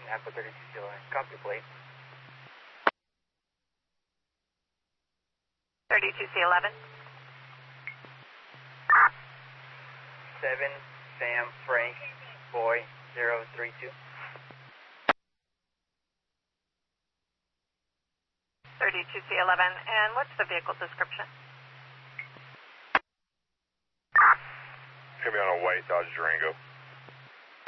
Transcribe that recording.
Napa 32C11. Copy plate. 32C11. 7 Sam Frank Boy 032. 32C11. And what's the vehicle description? Gonna be on a white Dodge Durango.